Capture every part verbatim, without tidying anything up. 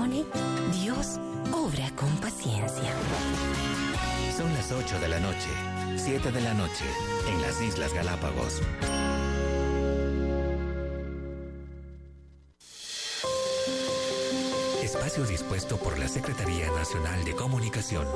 dispone, Dios obra con paciencia. Son las ocho de la noche, siete de la noche, en las Islas Galápagos. Espacio dispuesto por la Secretaría Nacional de Comunicación.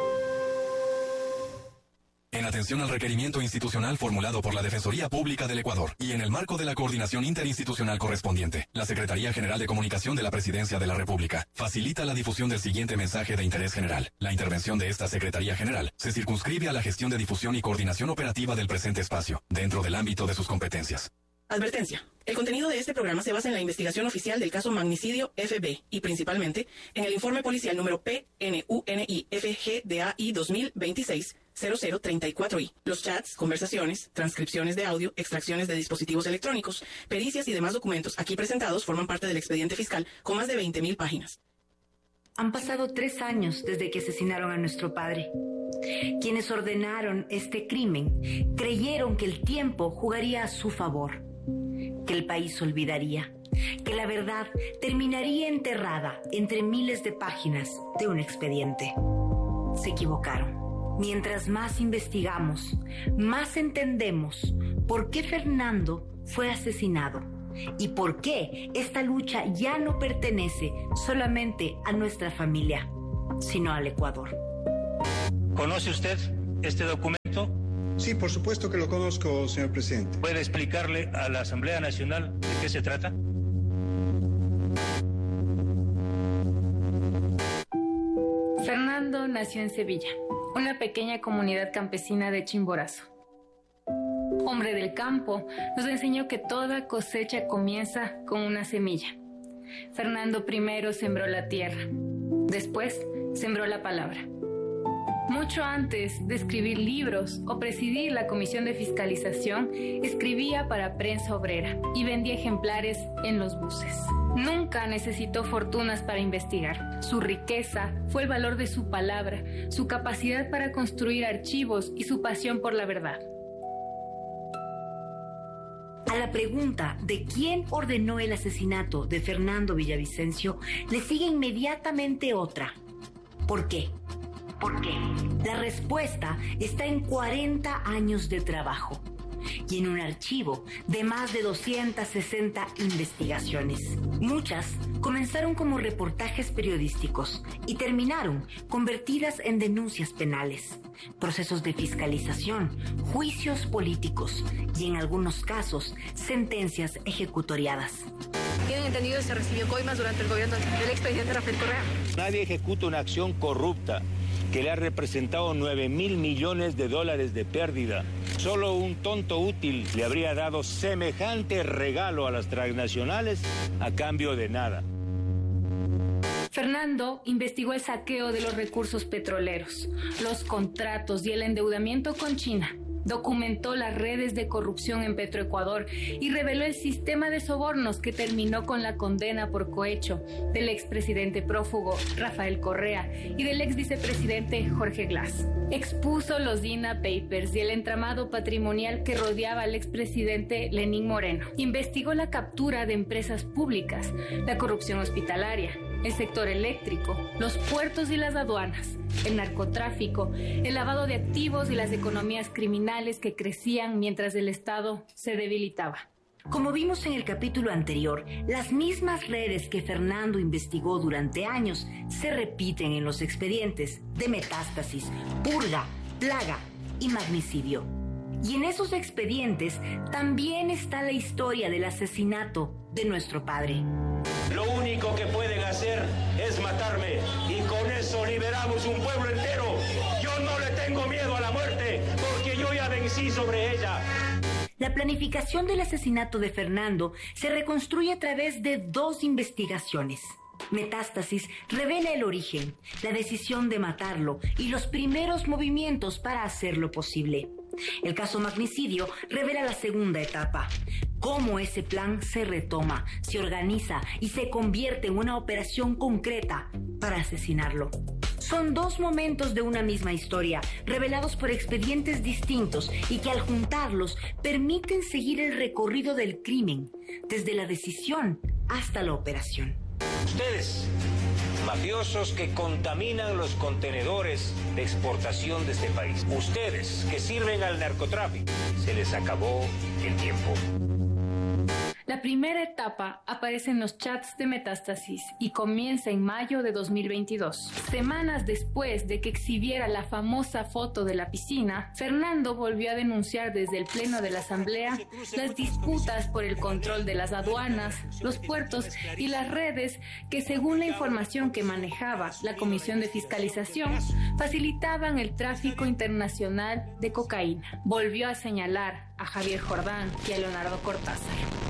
En atención al requerimiento institucional formulado por la Defensoría Pública del Ecuador y en el marco de la coordinación interinstitucional correspondiente, la Secretaría General de Comunicación de la Presidencia de la República facilita la difusión del siguiente mensaje de interés general. La intervención de esta Secretaría General se circunscribe a la gestión de difusión y coordinación operativa del presente espacio, dentro del ámbito de sus competencias. Advertencia. El contenido de este programa se basa en la investigación oficial del caso Magnicidio F B y principalmente en el informe policial número P N U N I F G D A I dos mil veintiséis cero cero treinta y cuatro I. Los chats, conversaciones, transcripciones de audio, extracciones de dispositivos electrónicos, pericias y demás documentos aquí presentados forman parte del expediente fiscal con más de veinte mil páginas. Han pasado tres años desde que asesinaron a nuestro padre. Quienes ordenaron este crimen creyeron que el tiempo jugaría a su favor, que el país olvidaría, que la verdad terminaría enterrada entre miles de páginas de un expediente. Se equivocaron. Mientras más investigamos, más entendemos por qué Fernando fue asesinado y por qué esta lucha ya no pertenece solamente a nuestra familia, sino al Ecuador. ¿Conoce usted este documento? Sí, por supuesto que lo conozco, señor presidente. ¿Puede explicarle a la Asamblea Nacional de qué se trata? Fernando nació en Sevilla, una pequeña comunidad campesina de Chimborazo. Hombre del campo, nos enseñó que toda cosecha comienza con una semilla. Fernando primero sembró la tierra, después sembró la palabra. Mucho antes de escribir libros o presidir la comisión de fiscalización, escribía para Prensa Obrera y vendía ejemplares en los buses. Nunca necesitó fortunas para investigar. Su riqueza fue el valor de su palabra, su capacidad para construir archivos y su pasión por la verdad. A la pregunta de quién ordenó el asesinato de Fernando Villavicencio, le sigue inmediatamente otra. ¿Por qué? ¿Por qué? La respuesta está en cuarenta años de trabajo y en un archivo de más de doscientas sesenta investigaciones. Muchas comenzaron como reportajes periodísticos y terminaron convertidas en denuncias penales, procesos de fiscalización, juicios políticos y en algunos casos sentencias ejecutoriadas. ¿Tienen entendido que se recibió coimas durante el gobierno del expresidente Rafael Correa? Nadie ejecuta una acción corrupta que le ha representado nueve mil millones de dólares de pérdida. Solo un tonto útil le habría dado semejante regalo a las transnacionales a cambio de nada. Fernando investigó el saqueo de los recursos petroleros, los contratos y el endeudamiento con China. Documentó las redes de corrupción en Petroecuador y reveló el sistema de sobornos que terminó con la condena por cohecho del expresidente prófugo Rafael Correa y del ex vicepresidente Jorge Glass. Expuso los DINA Papers y el entramado patrimonial que rodeaba al expresidente Lenín Moreno. Investigó la captura de empresas públicas, la corrupción hospitalaria, el sector eléctrico, los puertos y las aduanas, el narcotráfico, el lavado de activos y las economías criminales que crecían mientras el Estado se debilitaba. Como vimos en el capítulo anterior, las mismas redes que Fernando investigó durante años se repiten en los expedientes de Metástasis, Purga, Plaga y Magnicidio. Y en esos expedientes también está la historia del asesinato de nuestro padre. Lo único que pueden hacer es matarme y con eso liberamos un pueblo entero. Yo no le tengo miedo a la muerte porque yo ya vencí sobre ella. La planificación del asesinato de Fernando se reconstruye a través de dos investigaciones. Metástasis revela el origen, la decisión de matarlo y los primeros movimientos para hacerlo posible. El caso Magnicidio revela la segunda etapa, cómo ese plan se retoma, se organiza y se convierte en una operación concreta para asesinarlo. Son dos momentos de una misma historia, revelados por expedientes distintos y que al juntarlos permiten seguir el recorrido del crimen, desde la decisión hasta la operación. Ustedes, mafiosos que contaminan los contenedores de exportación de este país. Ustedes que sirven al narcotráfico. Se les acabó el tiempo. La primera etapa aparece en los chats de Metástasis y comienza en mayo de dos mil veintidós. Semanas después de que exhibiera la famosa foto de la piscina, Fernando volvió a denunciar desde el Pleno de la Asamblea las disputas por el control de las aduanas, los puertos y las redes que, según la información que manejaba la Comisión de Fiscalización, facilitaban el tráfico internacional de cocaína. Volvió a señalar a Javier Jordán y a Leonardo Cortázar.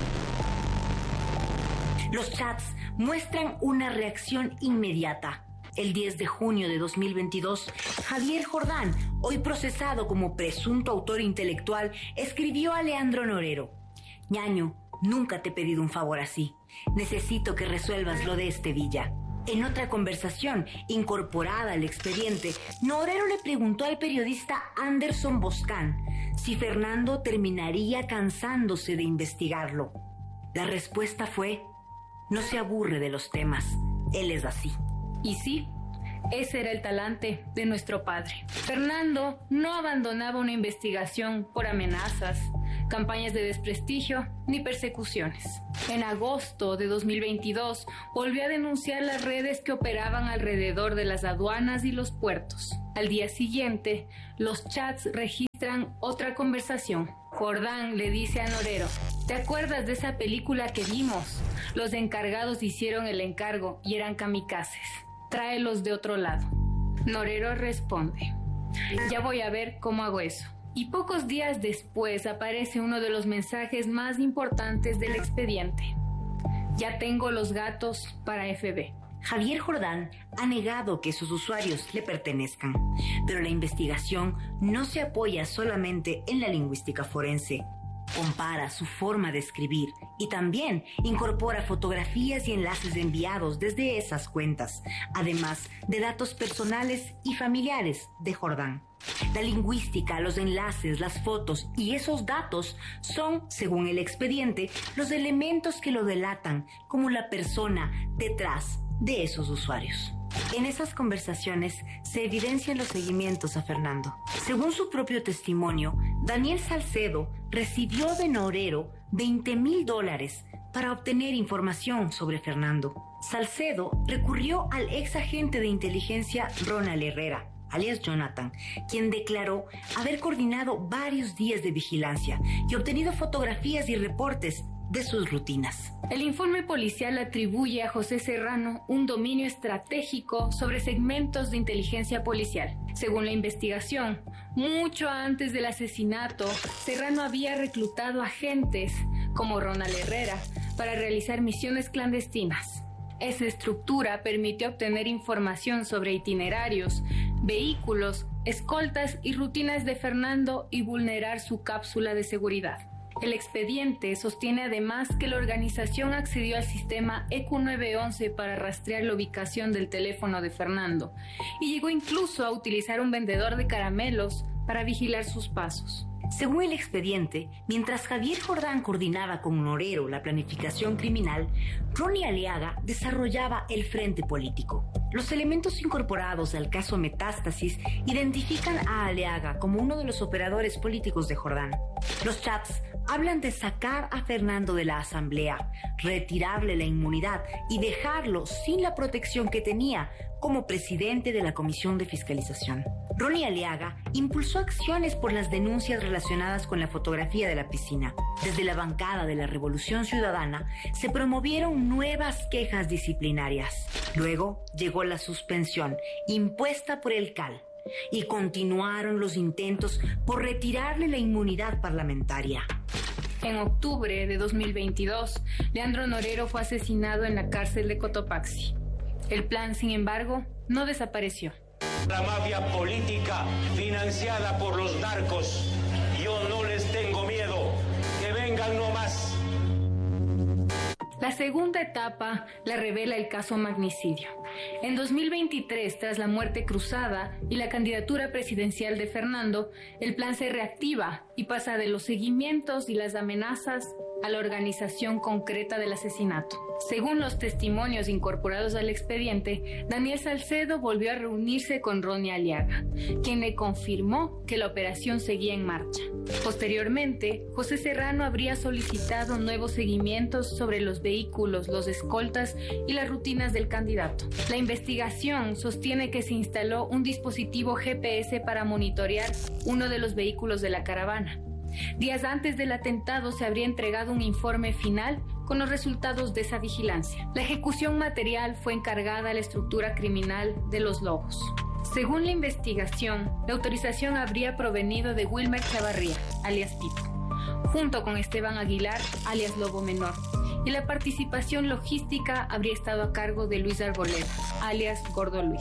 Los chats muestran una reacción inmediata. El diez de junio de dos mil veintidós, Javier Jordán, hoy procesado como presunto autor intelectual, escribió a Leandro Norero: Ñaño, nunca te he pedido un favor así. Necesito que resuelvas lo de este Villa. En otra conversación incorporada al expediente, Norero le preguntó al periodista Anderson Boscan si Fernando terminaría cansándose de investigarlo. La respuesta fue: no se aburre de los temas, él es así. Y sí, ese era el talante de nuestro padre. Fernando no abandonaba una investigación por amenazas, campañas de desprestigio ni persecuciones. En agosto de dos mil veintidós volvió a denunciar las redes que operaban alrededor de las aduanas y los puertos. Al día siguiente, los chats registran otra conversación. Jordán le dice a Norero: ¿te acuerdas de esa película que vimos? Los encargados hicieron el encargo y eran kamikazes. Tráelos de otro lado. Norero responde: ya voy a ver cómo hago eso. Y pocos días después aparece uno de los mensajes más importantes del expediente: ya tengo los gatos para F B. Javier Jordán ha negado que sus usuarios le pertenezcan, pero la investigación no se apoya solamente en la lingüística forense. Compara su forma de escribir y también incorpora fotografías y enlaces enviados desde esas cuentas, además de datos personales y familiares de Jordán. La lingüística, los enlaces, las fotos y esos datos son, según el expediente, los elementos que lo delatan como la persona detrás de esos usuarios. En esas conversaciones se evidencian los seguimientos a Fernando. Según su propio testimonio, Daniel Salcedo recibió de Norero veinte mil dólares para obtener información sobre Fernando. Salcedo recurrió al ex agente de inteligencia Ronald Herrera, alias Jonathan, quien declaró haber coordinado varios días de vigilancia y obtenido fotografías y reportes de sus rutinas. El informe policial atribuye a José Serrano un dominio estratégico sobre segmentos de inteligencia policial. Según la investigación, mucho antes del asesinato, Serrano había reclutado agentes como Ronald Herrera para realizar misiones clandestinas. Esa estructura permitió obtener información sobre itinerarios, vehículos, escoltas y rutinas de Fernando y vulnerar su cápsula de seguridad. El expediente sostiene además que la organización accedió al sistema E Q nueve once para rastrear la ubicación del teléfono de Fernando y llegó incluso a utilizar un vendedor de caramelos para vigilar sus pasos. Según el expediente, mientras Javier Jordán coordinaba con Norero la planificación criminal, Ronnie Aliaga desarrollaba el frente político. Los elementos incorporados al caso Metástasis identifican a Aliaga como uno de los operadores políticos de Jordán. Los chats hablan de sacar a Fernando de la Asamblea, retirarle la inmunidad y dejarlo sin la protección que tenía como presidente de la Comisión de Fiscalización. Ronnie Aliaga impulsó acciones por las denuncias relacionadas con la fotografía de la piscina. Desde la bancada de la Revolución Ciudadana se promovieron nuevas quejas disciplinarias. Luego llegó la suspensión impuesta por el C A L y continuaron los intentos por retirarle la inmunidad parlamentaria. En octubre de dos mil veintidós, Leandro Norero fue asesinado en la cárcel de Cotopaxi. El plan, sin embargo, no desapareció. La mafia política financiada por los narcos, yo no les tengo miedo, que vengan nomás. La segunda etapa la revela el caso Magnicidio. En dos mil veintitrés, tras la muerte cruzada y la candidatura presidencial de Fernando, el plan se reactiva y pasa de los seguimientos y las amenazas a la organización concreta del asesinato. Según los testimonios incorporados al expediente, Daniel Salcedo volvió a reunirse con Ronnie Aliaga, quien le confirmó que la operación seguía en marcha. Posteriormente, José Serrano habría solicitado nuevos seguimientos sobre los vehículos, los escoltas y las rutinas del candidato. La investigación sostiene que se instaló un dispositivo G P S para monitorear uno de los vehículos de la caravana. Días antes del atentado se habría entregado un informe final con los resultados de esa vigilancia. La ejecución material fue encargada a la estructura criminal de Los Lobos. Según la investigación, la autorización habría provenido de Wilmer Chavarría, alias Pipo, junto con Esteban Aguilar, alias Lobo Menor, y la participación logística habría estado a cargo de Luis Arboleda, alias Gordo Luis.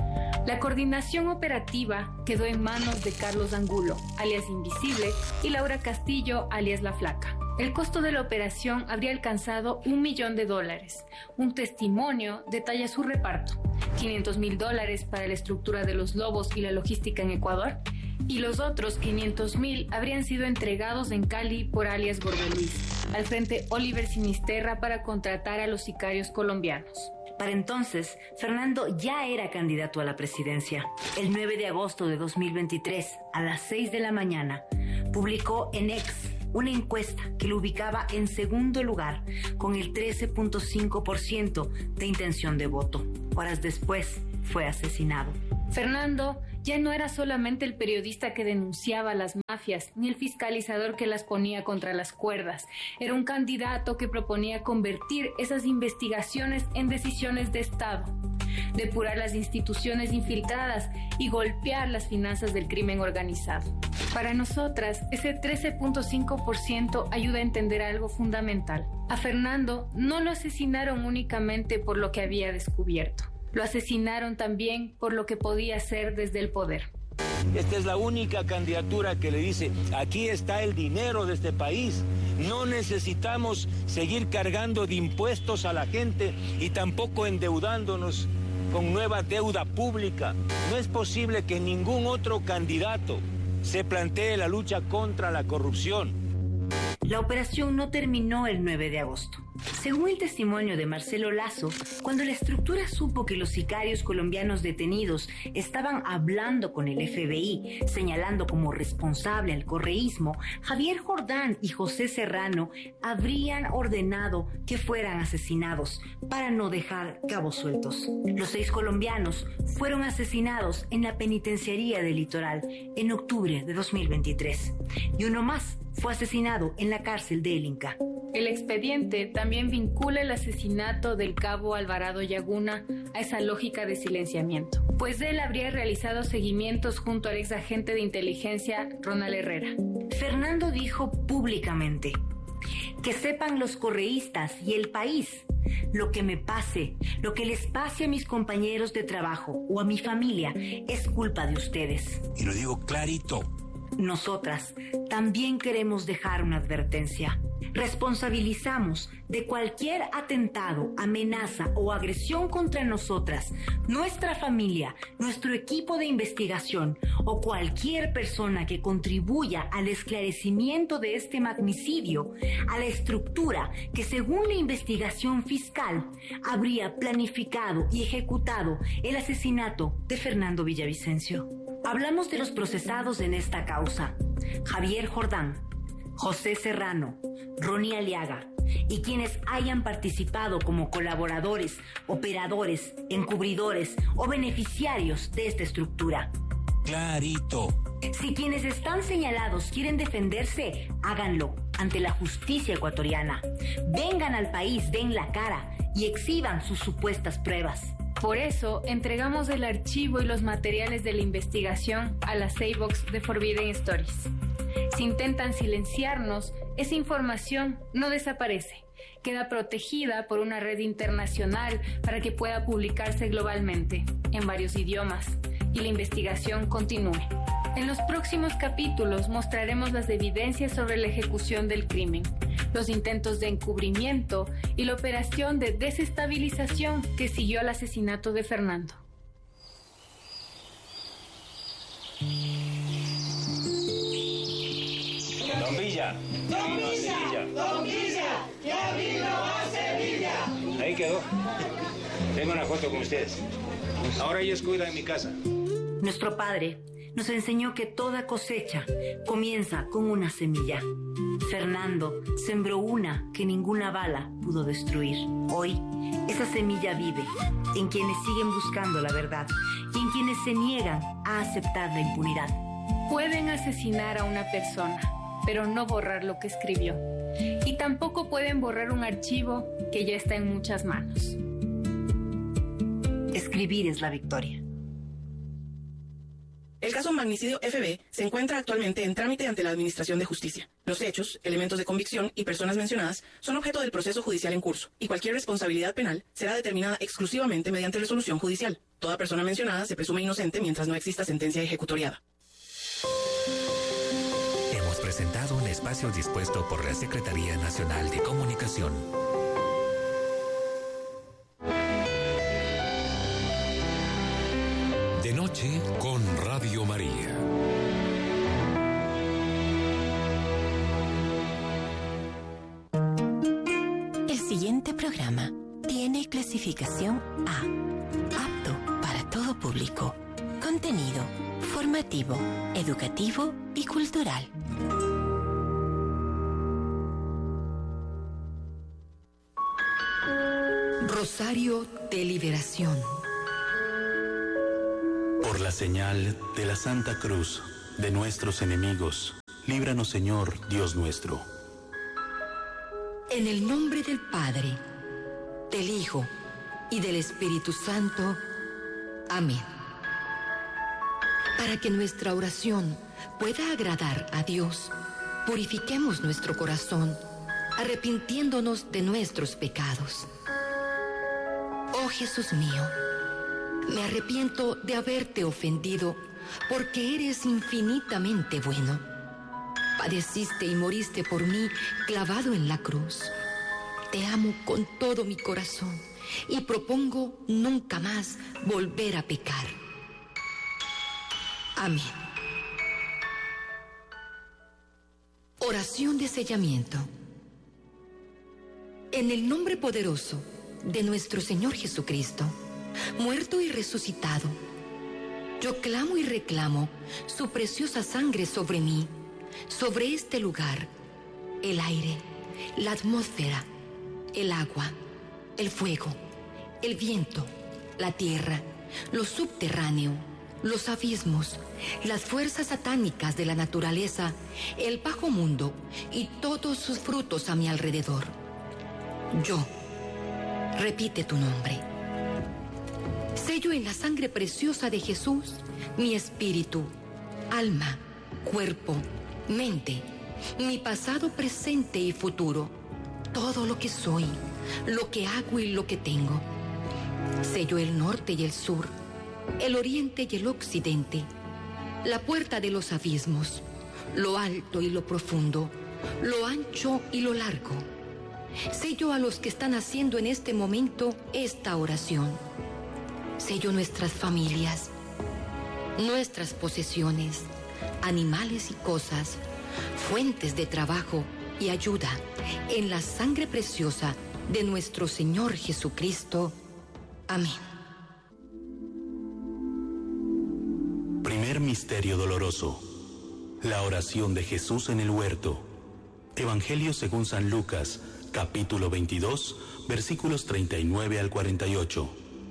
La coordinación operativa quedó en manos de Carlos Angulo, alias Invisible, y Laura Castillo, alias La Flaca. El costo de la operación habría alcanzado un millón de dólares. Un testimonio detalla su reparto: quinientos mil dólares para la estructura de Los Lobos y la logística en Ecuador, y los otros quinientos mil habrían sido entregados en Cali por alias Gordo Luis, al frente Oliver Sinisterra, para contratar a los sicarios colombianos. Para entonces, Fernando ya era candidato a la presidencia. El nueve de agosto de dos mil veintitrés, a las seis de la mañana, publicó en X una encuesta que lo ubicaba en segundo lugar, con el trece punto cinco por ciento de intención de voto. Horas después, fue asesinado. Fernando ya no era solamente el periodista que denunciaba las mafias, ni el fiscalizador que las ponía contra las cuerdas. Era un candidato que proponía convertir esas investigaciones en decisiones de Estado, depurar las instituciones infiltradas y golpear las finanzas del crimen organizado. Para nosotras, ese trece punto cinco por ciento ayuda a entender algo fundamental. A Fernando no lo asesinaron únicamente por lo que había descubierto. Lo asesinaron también por lo que podía hacer desde el poder. Esta es la única candidatura que le dice: aquí está el dinero de este país. No necesitamos seguir cargando de impuestos a la gente y tampoco endeudándonos con nueva deuda pública. No es posible que ningún otro candidato se plantee la lucha contra la corrupción. La operación no terminó el nueve de agosto. Según el testimonio de Marcelo Lazo, cuando la estructura supo que los sicarios colombianos detenidos estaban hablando con el F B I, señalando como responsable al correísmo, Javier Jordán y José Serrano habrían ordenado que fueran asesinados para no dejar cabos sueltos. Los seis colombianos fueron asesinados en la penitenciaría del Litoral en octubre de dos mil veintitrés, y uno más fue asesinado en la cárcel de El Inca. El expediente también vincula el asesinato del cabo Alvarado Yaguna a esa lógica de silenciamiento, pues él habría realizado seguimientos junto al ex agente de inteligencia Ronald Herrera. Fernando dijo públicamente: que sepan los correístas y el país, lo que me pase, lo que les pase a mis compañeros de trabajo o a mi familia, es culpa de ustedes. Y lo digo clarito. Nosotras también queremos dejar una advertencia. Responsabilizamos de cualquier atentado, amenaza o agresión contra nosotras, nuestra familia, nuestro equipo de investigación o cualquier persona que contribuya al esclarecimiento de este magnicidio, a la estructura que, según la investigación fiscal, habría planificado y ejecutado el asesinato de Fernando Villavicencio. Hablamos de los procesados en esta causa: Javier Jordán, José Serrano, Ronnie Aliaga, y quienes hayan participado como colaboradores, operadores, encubridores o beneficiarios de esta estructura. Clarito. Si quienes están señalados quieren defenderse, háganlo ante la justicia ecuatoriana. Vengan al país, den la cara y exhiban sus supuestas pruebas. Por eso, entregamos el archivo y los materiales de la investigación a la Seybox de Forbidden Stories. Si intentan silenciarnos, esa información no desaparece. Queda protegida por una red internacional para que pueda publicarse globalmente, en varios idiomas, y la investigación continúe. En los próximos capítulos mostraremos las evidencias sobre la ejecución del crimen, los intentos de encubrimiento y la operación de desestabilización que siguió al asesinato de Fernando. Don Villa, Don Villa, Don Villa. quedó. Tengo una foto con ustedes. Ahora ellos cuidan mi casa. Nuestro padre nos enseñó que toda cosecha comienza con una semilla. Fernando sembró una que ninguna bala pudo destruir. Hoy, esa semilla vive en quienes siguen buscando la verdad y en quienes se niegan a aceptar la impunidad. Pueden asesinar a una persona, pero no borrar lo que escribió. Y tampoco pueden borrar un archivo que ya está en muchas manos. Escribir es la victoria. El caso Magnicidio F B se encuentra actualmente en trámite ante la Administración de Justicia. Los hechos, elementos de convicción y personas mencionadas son objeto del proceso judicial en curso, y cualquier responsabilidad penal será determinada exclusivamente mediante resolución judicial. Toda persona mencionada se presume inocente mientras no exista sentencia ejecutoriada. Hemos presentado un espacio dispuesto por la Secretaría Nacional de Comunicación. De noche con Radio María. El siguiente programa tiene clasificación A, apto para todo público. Contenido formativo, educativo y cultural. Rosario de Liberación. Por la señal de la Santa Cruz de nuestros enemigos, líbranos, Señor, Dios nuestro. En el nombre del Padre, del Hijo y del Espíritu Santo. Amén. Para que nuestra oración pueda agradar a Dios, purifiquemos nuestro corazón, arrepintiéndonos de nuestros pecados. Oh Jesús mío, me arrepiento de haberte ofendido, porque eres infinitamente bueno. Padeciste y moriste por mí clavado en la cruz. Te amo con todo mi corazón y propongo nunca más volver a pecar. Amén. Oración de sellamiento. En el nombre poderoso de nuestro Señor Jesucristo, muerto y resucitado, yo clamo y reclamo su preciosa sangre sobre mí, sobre este lugar, el aire, la atmósfera, el agua, el fuego, el viento, la tierra, lo subterráneo, los abismos, las fuerzas satánicas de la naturaleza, el bajo mundo y todos sus frutos a mi alrededor. Yo, repite tu nombre. Sello en la sangre preciosa de Jesús mi espíritu, alma, cuerpo, mente, mi pasado, presente y futuro, todo lo que soy, lo que hago y lo que tengo. Sello el norte y el sur, el oriente y el occidente, la puerta de los abismos, lo alto y lo profundo, lo ancho y lo largo. Sello a los que están haciendo en este momento esta oración. Sello nuestras familias, nuestras posesiones, animales y cosas, fuentes de trabajo y ayuda en la sangre preciosa de nuestro Señor Jesucristo. Amén. Primer misterio doloroso. La oración de Jesús en el huerto. Evangelio según San Lucas, capítulo veintidós, versículos treinta y nueve al cuarenta y ocho.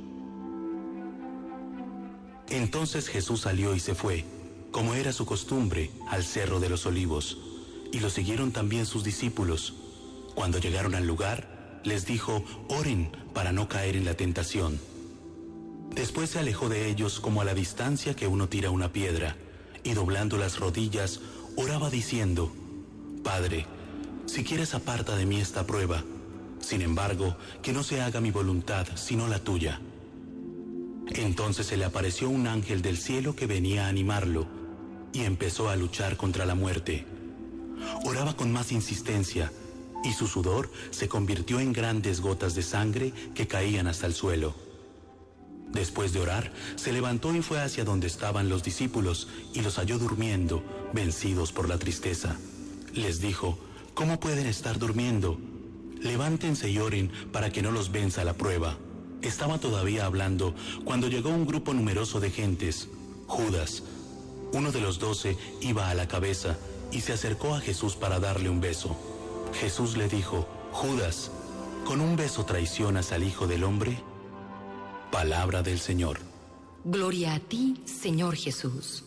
Entonces Jesús salió y se fue, como era su costumbre, al Cerro de los Olivos, y lo siguieron también sus discípulos. Cuando llegaron al lugar, les dijo: oren para no caer en la tentación. Después se alejó de ellos como a la distancia que uno tira una piedra, y doblando las rodillas, oraba diciendo: Padre, si quieres, aparta de mí esta prueba. Sin embargo, que no se haga mi voluntad, sino la tuya. Entonces se le apareció un ángel del cielo que venía a animarlo, y empezó a luchar contra la muerte. Oraba con más insistencia, y su sudor se convirtió en grandes gotas de sangre que caían hasta el suelo. Después de orar, se levantó y fue hacia donde estaban los discípulos, y los halló durmiendo, vencidos por la tristeza. Les dijo: ¿cómo pueden estar durmiendo? levántense y oren para que no los venza la prueba. Estaba todavía hablando cuando llegó un grupo numeroso de gentes. Judas, uno de los doce, iba a la cabeza y se acercó a Jesús para darle un beso. Jesús le dijo: Judas, ¿con un beso traicionas al Hijo del Hombre? Palabra del Señor. Gloria a ti, Señor Jesús.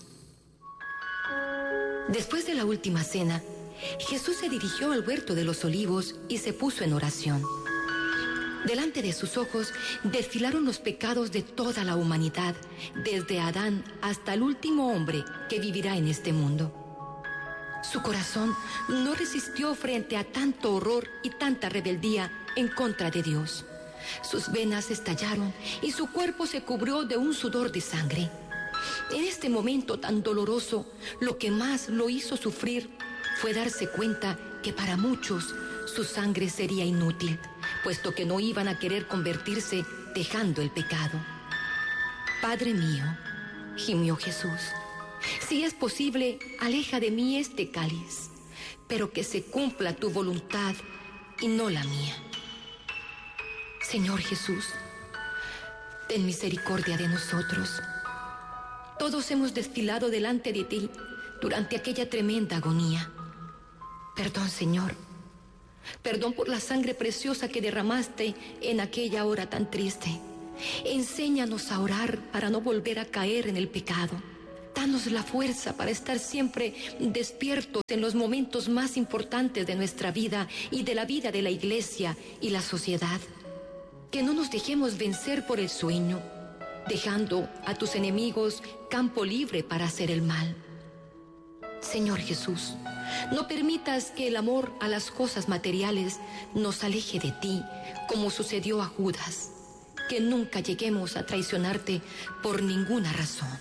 Después de la última cena, Jesús se dirigió al huerto de los olivos y se puso en oración. Delante de sus ojos desfilaron los pecados de toda la humanidad, desde Adán hasta el último hombre que vivirá en este mundo. Su corazón no resistió frente a tanto horror y tanta rebeldía en contra de Dios. Sus venas estallaron y su cuerpo se cubrió de un sudor de sangre. En este momento tan doloroso, lo que más lo hizo sufrir fue darse cuenta que para muchos su sangre sería inútil, puesto que no iban a querer convertirse dejando el pecado. Padre mío, gimió Jesús, si es posible, aleja de mí este cáliz, pero que se cumpla tu voluntad y no la mía. Señor Jesús, ten misericordia de nosotros. Todos hemos desfilado delante de ti durante aquella tremenda agonía. Perdón, Señor. Perdón por la sangre preciosa que derramaste en aquella hora tan triste. Enséñanos a orar para no volver a caer en el pecado. Danos la fuerza para estar siempre despiertos en los momentos más importantes de nuestra vida y de la vida de la Iglesia y la sociedad. Que no nos dejemos vencer por el sueño, dejando a tus enemigos campo libre para hacer el mal. Señor Jesús, no permitas que el amor a las cosas materiales nos aleje de ti, como sucedió a Judas. Que nunca lleguemos a traicionarte por ninguna razón.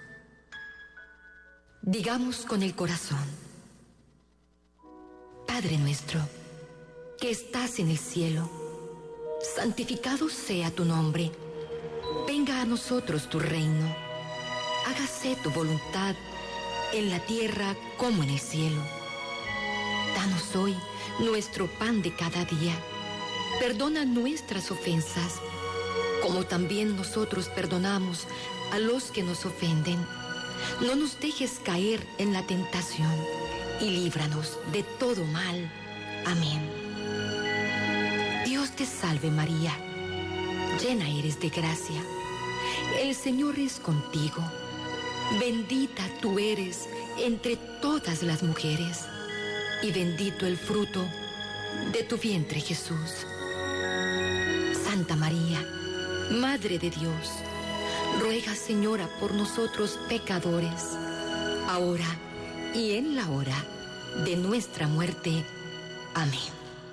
Digamos con el corazón: Padre nuestro, que estás en el cielo, santificado sea tu nombre. Venga a nosotros tu reino. Hágase tu voluntad en la tierra como en el cielo. Danos hoy nuestro pan de cada día. Perdona nuestras ofensas, como también nosotros perdonamos a los que nos ofenden. No nos dejes caer en la tentación y líbranos de todo mal. Amén. Dios te salve María, llena eres de gracia. El Señor es contigo. Bendita tú eres entre todas las mujeres, y bendito el fruto de tu vientre, Jesús. Santa María, Madre de Dios, ruega, Señora, por nosotros pecadores, ahora y en la hora de nuestra muerte. Amén.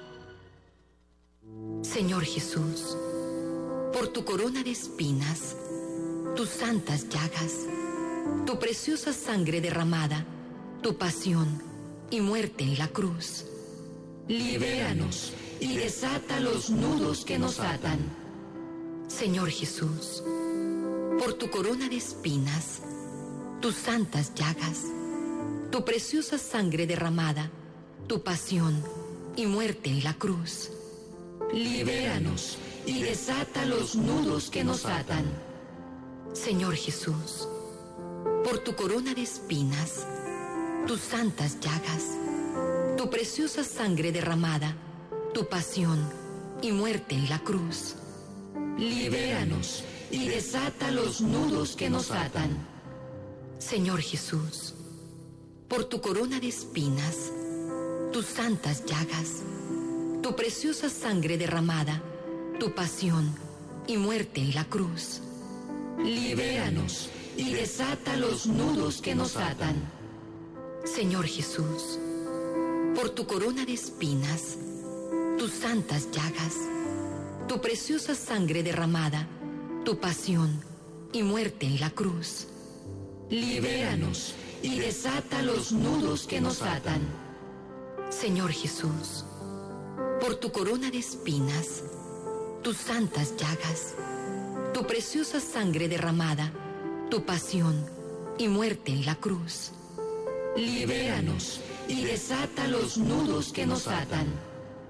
Señor Jesús, por tu corona de espinas, tus santas llagas, tu preciosa sangre derramada, tu pasión y muerte en la cruz, libéranos y desata los nudos que nos atan. Señor Jesús, por tu corona de espinas, tus santas llagas, tu preciosa sangre derramada, tu pasión y muerte en la cruz, libéranos y desata los nudos que nos atan. Señor Jesús, por tu corona de espinas, tus santas llagas, tu preciosa sangre derramada, tu pasión y muerte en la cruz, libéranos y desata los nudos que nos atan. Señor Jesús, por tu corona de espinas, tus santas llagas, tu preciosa sangre derramada, tu pasión y muerte en la cruz, libéranos y desata los nudos que nos atan. Señor Jesús, por tu corona de espinas, tus santas llagas, tu preciosa sangre derramada, tu pasión y muerte en la cruz, libéranos y desata los nudos que nos atan. Señor Jesús, por tu corona de espinas, tus santas llagas, tu preciosa sangre derramada, tu pasión y muerte en la cruz, libéranos y desata los nudos que nos atan.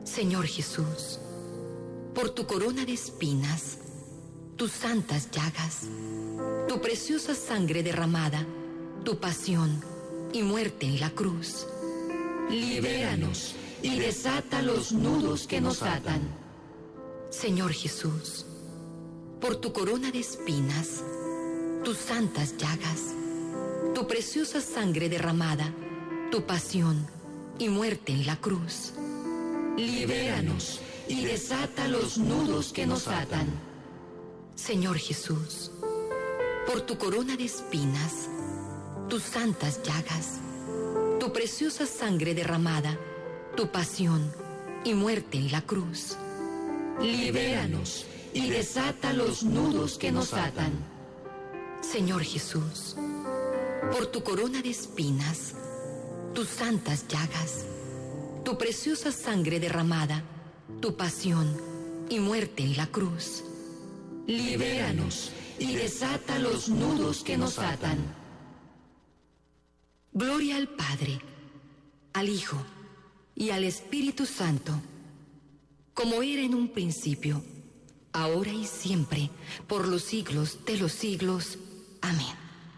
Señor Jesús, por tu corona de espinas, tus santas llagas, tu preciosa sangre derramada, tu pasión y muerte en la cruz, libéranos y desata los nudos que nos atan. Señor Jesús, por tu corona de espinas, tus santas llagas, tu preciosa sangre derramada, tu pasión y muerte en la cruz, libéranos y desata los nudos que nos atan. Señor Jesús, por tu corona de espinas, tus santas llagas, tu preciosa sangre derramada, tu pasión y muerte en la cruz, libéranos y desata los nudos que nos atan. Señor Jesús, por tu corona de espinas, tus santas llagas, tu preciosa sangre derramada, tu pasión y muerte en la cruz, libéranos y desata los nudos que nos atan. Gloria al Padre, al Hijo y al Espíritu Santo, como era en un principio, ahora y siempre, por los siglos de los siglos. Amén.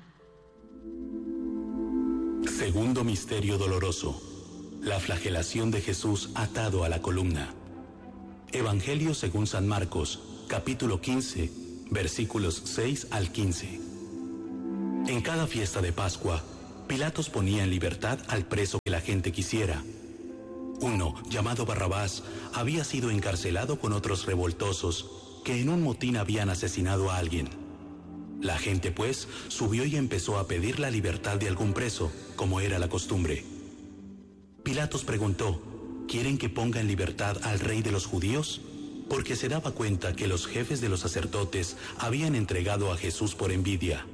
Segundo misterio doloroso: la flagelación de Jesús atado a la columna. Evangelio según San Marcos, capítulo quince, versículos seis al quince. En cada fiesta de Pascua, Pilatos ponía en libertad al preso que la gente quisiera. Uno, llamado Barrabás, había sido encarcelado con otros revoltosos que en un motín habían asesinado a alguien. La gente, pues, subió y empezó a pedir la libertad de algún preso, como era la costumbre. Pilatos preguntó: ¿quieren que ponga en libertad al rey de los judíos? Porque se daba cuenta que los jefes de los sacerdotes habían entregado a Jesús por envidia.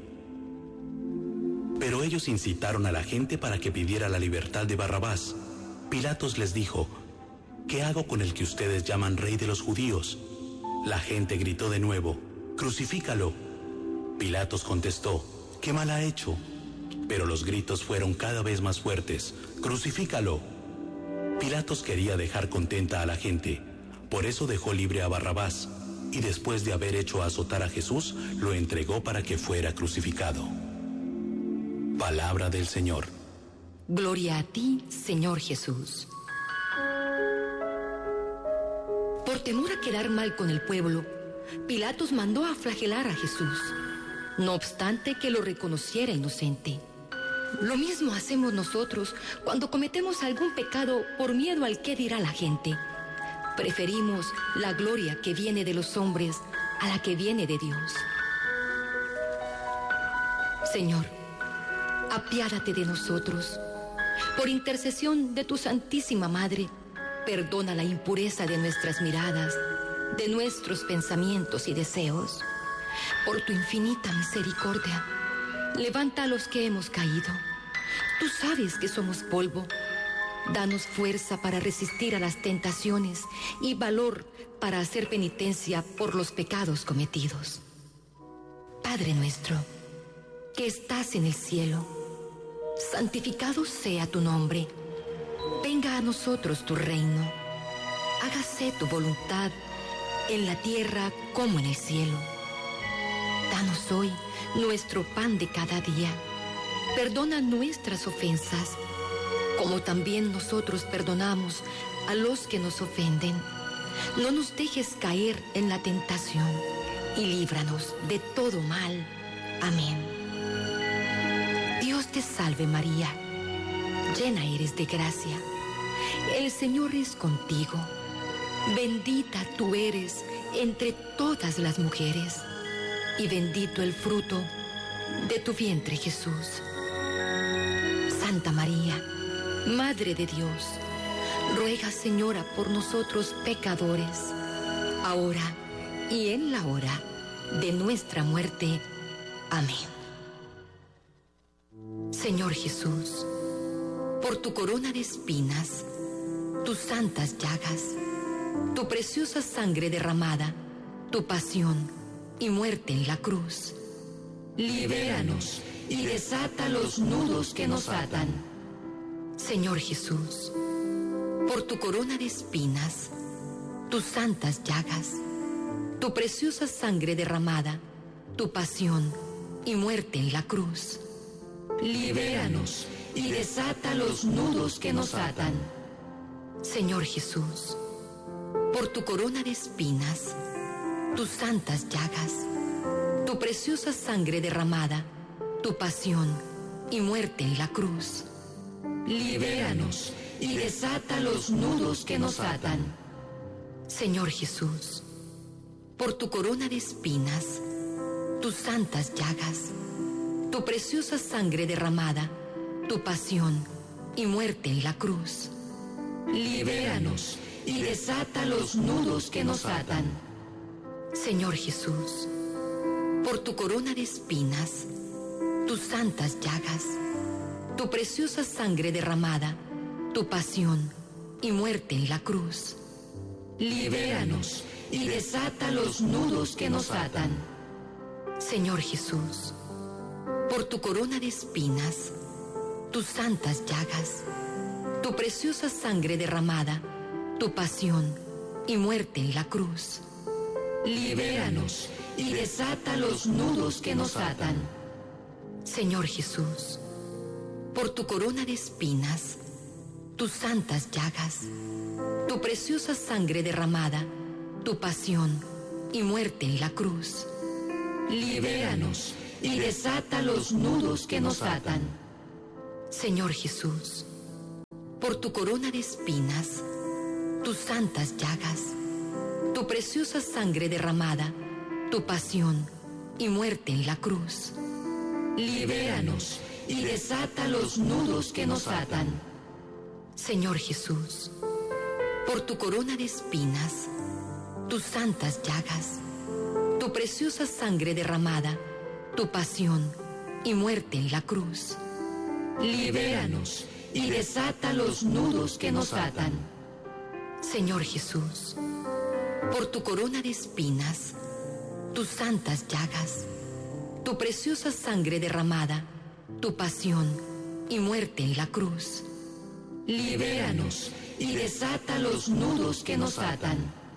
Pero ellos incitaron a la gente para que pidiera la libertad de Barrabás. Pilatos les dijo: ¿qué hago con el que ustedes llaman rey de los judíos? La gente gritó de nuevo: crucifícalo. Pilatos contestó: ¿qué mal ha hecho? Pero los gritos fueron cada vez más fuertes: crucifícalo. Pilatos quería dejar contenta a la gente, por eso dejó libre a Barrabás, y después de haber hecho azotar a Jesús, lo entregó para que fuera crucificado. Palabra del Señor. Gloria a ti, Señor Jesús. Por temor a quedar mal con el pueblo, Pilatos mandó a flagelar a Jesús, no obstante que lo reconociera inocente. Lo mismo hacemos nosotros cuando cometemos algún pecado por miedo al qué dirá la gente. Preferimos la gloria que viene de los hombres a la que viene de Dios. Señor, apiádate de nosotros. Por intercesión de tu Santísima Madre, perdona la impureza de nuestras miradas, de nuestros pensamientos y deseos. Por tu infinita misericordia, levanta a los que hemos caído. Tú sabes que somos polvo. Danos fuerza para resistir a las tentaciones y valor para hacer penitencia por los pecados cometidos. Padre nuestro, que estás en el cielo, santificado sea tu nombre. Venga a nosotros tu reino. Hágase tu voluntad en la tierra como en el cielo. Danos hoy nuestro pan de cada día. Perdona nuestras ofensas, como también nosotros perdonamos a los que nos ofenden. No nos dejes caer en la tentación y líbranos de todo mal. Amén. Dios te salve María, llena eres de gracia. El Señor es contigo. Bendita tú eres entre todas las mujeres, y bendito el fruto de tu vientre, Jesús. Santa María, Madre de Dios, ruega, Señora, por nosotros pecadores, ahora y en la hora de nuestra muerte. Amén. Señor Jesús, por tu corona de espinas, tus santas llagas, tu preciosa sangre derramada, tu pasión y muerte en la cruz, libéranos y desata los nudos que nos atan. Señor Jesús, Por tu corona de espinas, tus santas llagas, tu preciosa sangre derramada, tu pasión y muerte en la cruz. Libéranos y desata los nudos que nos atan. Señor Jesús, por tu corona de espinas, tus santas llagas, tu preciosa sangre derramada, tu pasión y muerte en la cruz. Libéranos y desata los nudos que nos atan. Señor Jesús, por tu corona de espinas, tus santas llagas, tu preciosa sangre derramada, tu pasión y muerte en la cruz. Libéranos y desata los nudos que nos atan. Señor Jesús, por tu corona de espinas, tus santas llagas, tu preciosa sangre derramada, tu pasión y muerte en la cruz. Libéranos y desata los nudos que nos atan. Señor Jesús, por tu corona de espinas, tus santas llagas, tu preciosa sangre derramada, tu pasión y muerte en la cruz. Libéranos y desata los nudos que nos atan. Señor Jesús, por tu corona de espinas, tus santas llagas, tu preciosa sangre derramada, tu pasión y muerte en la cruz. Libéranos y desata los nudos que nos atan. Señor Jesús, por tu corona de espinas, tus santas llagas, tu preciosa sangre derramada, tu pasión y muerte en la cruz. Libéranos y desata los nudos que nos atan. Señor Jesús, por tu corona de espinas, tus santas llagas, tu preciosa sangre derramada, tu pasión y muerte en la cruz. Libéranos y desata los nudos que nos atan. Señor Jesús, por tu corona de espinas, tus santas llagas, tu preciosa sangre derramada, tu pasión y muerte en la cruz. Libéranos y desata los nudos que nos atan.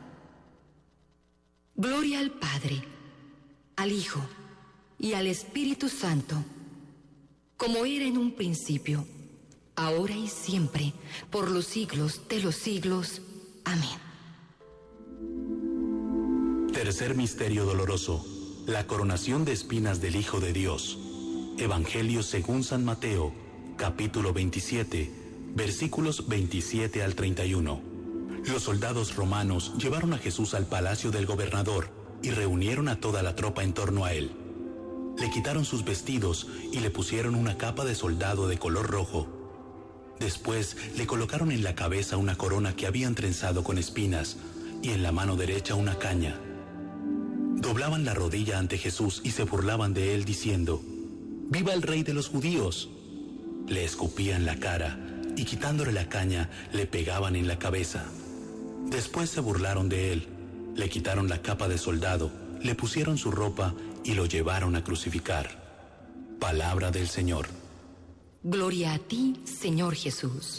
Gloria al Padre, al Hijo y al Espíritu Santo, como era en un principio, ahora y siempre, por los siglos de los siglos. Amén. Tercer misterio doloroso, la coronación de espinas del Hijo de Dios. Evangelio según San Mateo, capítulo veintisiete, versículos veintisiete al treinta y uno. Los soldados romanos llevaron a Jesús al palacio del gobernador y reunieron a toda la tropa en torno a él. Le quitaron sus vestidos y le pusieron una capa de soldado de color rojo. Después le colocaron en la cabeza una corona que habían trenzado con espinas y en la mano derecha una caña. Doblaban la rodilla ante Jesús y se burlaban de él diciendo: ¡Viva el Rey de los Judíos! Le escupían la cara y quitándole la caña le pegaban en la cabeza. Después se burlaron de él, le quitaron la capa de soldado, le pusieron su ropa y lo llevaron a crucificar. Palabra del Señor. Gloria a ti, Señor Jesús.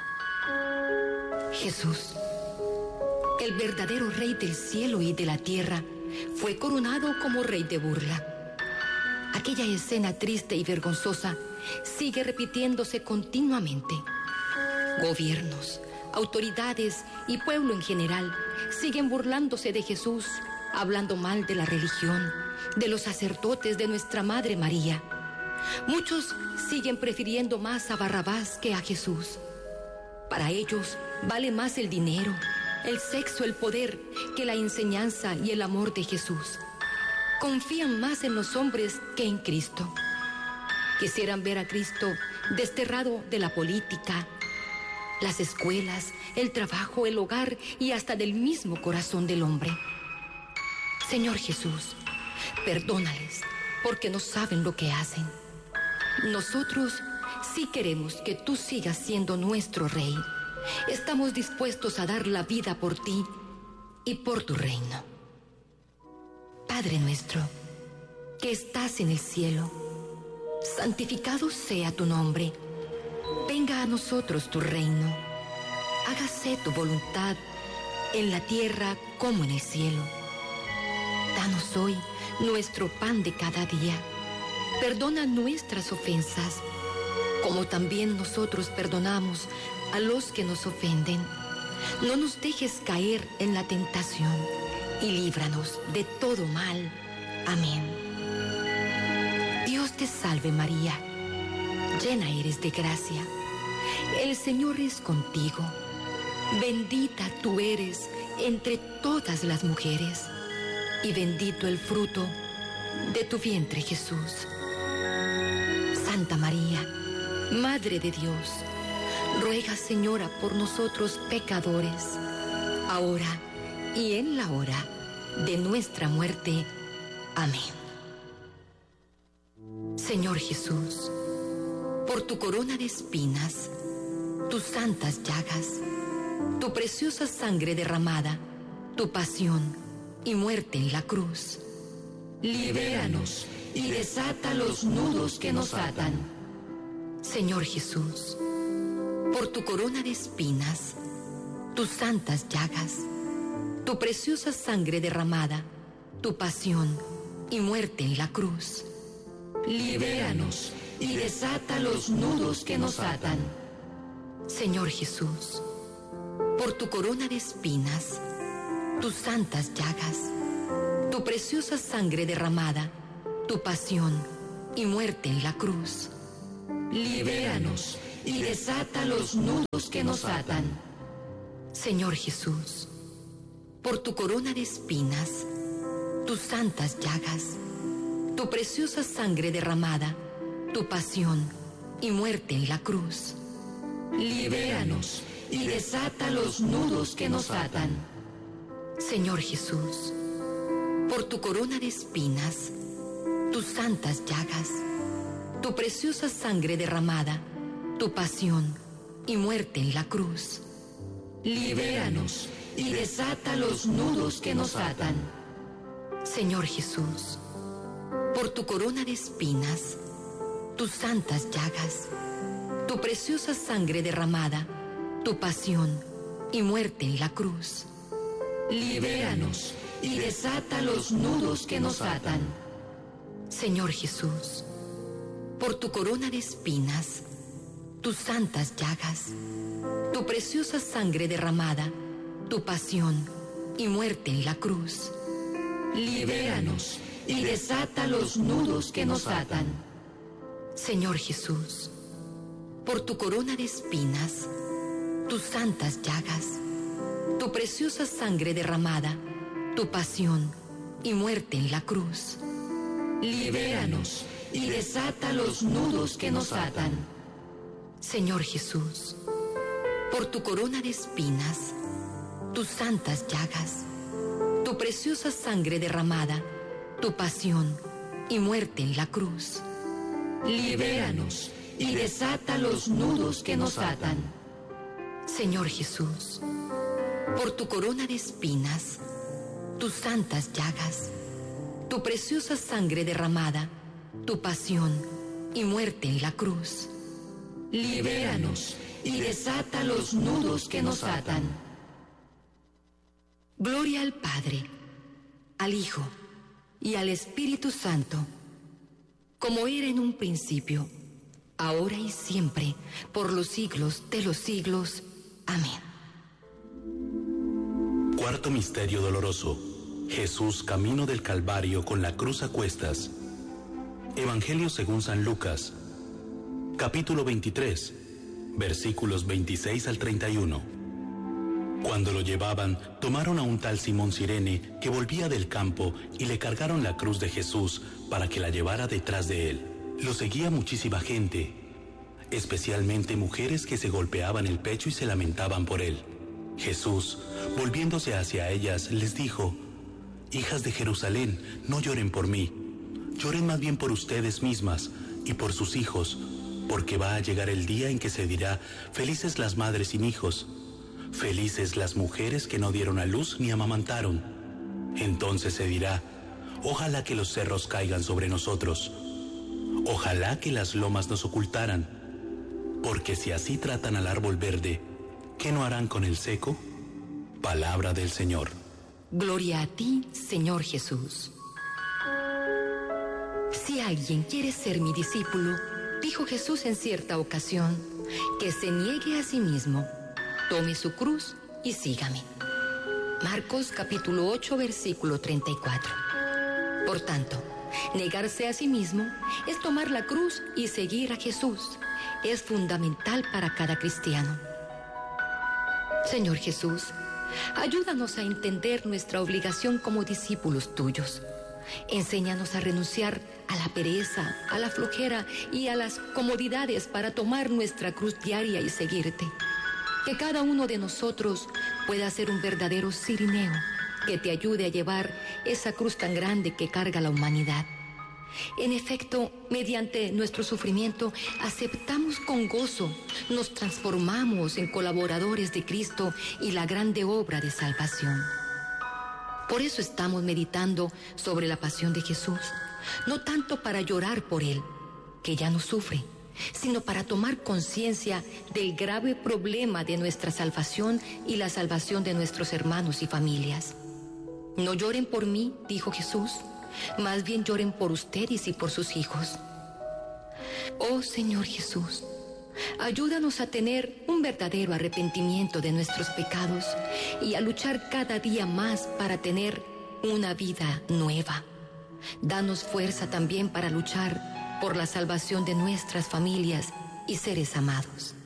Jesús, el verdadero Rey del cielo y de la tierra, fue coronado como Rey de burla. Aquella escena triste y vergonzosa sigue repitiéndose continuamente. Gobiernos, autoridades y pueblo en general siguen burlándose de Jesús, hablando mal de la religión, de los sacerdotes, de nuestra Madre María. Muchos siguen prefiriendo más a Barrabás que a Jesús. Para ellos vale más el dinero, el sexo, el poder, que la enseñanza y el amor de Jesús. Confían más en los hombres que en Cristo. Quisieran ver a Cristo desterrado de la política, las escuelas, el trabajo, el hogar y hasta del mismo corazón del hombre. Señor Jesús, perdónales porque no saben lo que hacen. Nosotros sí queremos que tú sigas siendo nuestro Rey. Estamos dispuestos a dar la vida por ti y por tu reino. Padre nuestro, que estás en el cielo, santificado sea tu nombre. Venga a nosotros tu reino. hágase tu voluntad en la tierra como en el cielo. Danos hoy nuestro pan de cada día. Perdona nuestras ofensas, como también nosotros perdonamos a los que nos ofenden. No nos dejes caer en la tentación y líbranos de todo mal. Amén. Dios te salve María, llena eres de gracia. El Señor es contigo. Bendita tú eres entre todas las mujeres, y bendito el fruto de tu vientre, Jesús. Santa María, Madre de Dios, ruega, Señora, por nosotros pecadores, ahora y en la hora de nuestra muerte. Amén. Señor Jesús, por tu corona de espinas, tus santas llagas, tu preciosa sangre derramada, tu pasión y muerte en la cruz, libéranos y desata los nudos que nos atan. Señor Jesús, por tu corona de espinas, tus santas llagas, tu preciosa sangre derramada, tu pasión y muerte en la cruz, libéranos y desata los nudos que nos atan. Señor Jesús, por tu corona de espinas, tus santas llagas, tu preciosa sangre derramada, tu pasión y muerte en la cruz, libéranos y desata los nudos que nos atan. Señor Jesús, por tu corona de espinas, tus santas llagas, tu preciosa sangre derramada, tu pasión y muerte en la cruz, libéranos y desata los nudos que nos atan. Señor Jesús, por tu corona de espinas, tus santas llagas, tu preciosa sangre derramada, tu pasión y muerte en la cruz, libéranos y desata los nudos que nos atan. Señor Jesús, por tu corona de espinas, tus santas llagas, tu preciosa sangre derramada, tu pasión y muerte en la cruz, libéranos y desata los nudos que nos atan. Señor Jesús, por tu corona de espinas, tus santas llagas, tu preciosa sangre derramada, tu pasión y muerte en la cruz, libéranos y desata los nudos que nos atan. Señor Jesús, por tu corona de espinas, tus santas llagas, tu preciosa sangre derramada, tu pasión y muerte en la cruz, libéranos y desata los nudos que nos atan. Señor Jesús, por tu corona de espinas, tus santas llagas, tu preciosa sangre derramada, tu pasión y muerte en la cruz, libéranos y desata los nudos que nos atan. Señor Jesús, por tu corona de espinas, tus santas llagas, tu preciosa sangre derramada, tu pasión y muerte en la cruz, libéranos y desata los nudos que nos atan. Gloria al Padre, al Hijo y al Espíritu Santo, como era en un principio, ahora y siempre, por los siglos de los siglos. Amén. Cuarto misterio doloroso. Jesús camino del Calvario con la cruz a cuestas. Evangelio según San Lucas, capítulo veintitrés, versículos veintiséis al treinta y uno. Cuando lo llevaban, tomaron a un tal Simón Cirene que volvía del campo y le cargaron la cruz de Jesús para que la llevara detrás de él. Lo seguía muchísima gente, especialmente mujeres que se golpeaban el pecho y se lamentaban por él. Jesús, volviéndose hacia ellas, les dijo: Hijas de Jerusalén, no lloren por mí, lloren más bien por ustedes mismas y por sus hijos, porque va a llegar el día en que se dirá: felices las madres sin hijos, felices las mujeres que no dieron a luz ni amamantaron. Entonces se dirá: ojalá que los cerros caigan sobre nosotros, ojalá que las lomas nos ocultaran, porque si así tratan al árbol verde, ¿qué no harán con el seco? Palabra del Señor. Gloria a ti, Señor Jesús. Si alguien quiere ser mi discípulo, dijo Jesús en cierta ocasión, que se niegue a sí mismo, tome su cruz y sígame. Marcos capítulo ocho, versículo treinta y cuatro. Por tanto, negarse a sí mismo es tomar la cruz y seguir a Jesús. Es fundamental para cada cristiano. Señor Jesús, ayúdanos a entender nuestra obligación como discípulos tuyos. Enséñanos a renunciar a la pereza, a la flojera y a las comodidades para tomar nuestra cruz diaria y seguirte. Que cada uno de nosotros pueda ser un verdadero cirineo que te ayude a llevar esa cruz tan grande que carga la humanidad. En efecto, mediante nuestro sufrimiento, aceptamos con gozo, nos transformamos en colaboradores de Cristo y la grande obra de salvación. Por eso estamos meditando sobre la pasión de Jesús, no tanto para llorar por Él, que ya no sufre, sino para tomar conciencia del grave problema de nuestra salvación y la salvación de nuestros hermanos y familias. No lloren por mí, dijo Jesús, más bien lloren por ustedes y por sus hijos. Oh Señor Jesús, ayúdanos a tener un verdadero arrepentimiento de nuestros pecados y a luchar cada día más para tener una vida nueva. Danos fuerza también para luchar por la salvación de nuestras familias y seres amados.